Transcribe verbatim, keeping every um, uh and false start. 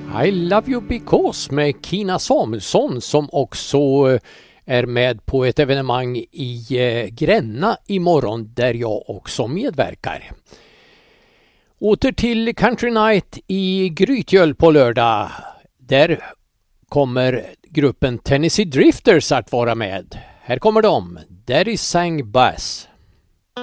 I Love You Because med Kina Samuelsson som också är med på ett evenemang i Gränna imorgon där jag också medverkar. Åter till Country Night i Grytgöl på lördag. Där kommer gruppen Tennessee Drifters att vara med. Här kommer de, Daddy Sang Bass.